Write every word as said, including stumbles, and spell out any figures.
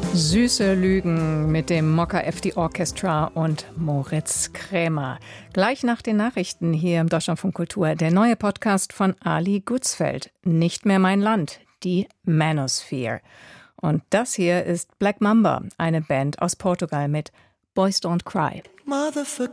Süße Lügen mit dem Mokka F D Orchestra und Moritz Krämer. Gleich nach den Nachrichten hier im Deutschlandfunk Kultur der neue Podcast von Ali Gutzfeld. Nicht mehr mein Land, die Manosphere. Und das hier ist Black Mamba, eine Band aus Portugal mit Boys Don't Cry.